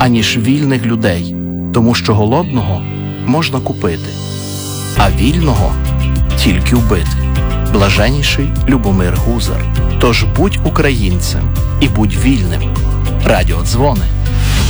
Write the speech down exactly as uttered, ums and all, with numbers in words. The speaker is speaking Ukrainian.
аніж вільних людей, тому що голодного можна купити, а вільного тільки вбити. Блаженніший Любомир Гузар. Тож будь українцем і будь вільним. Радіодзвони.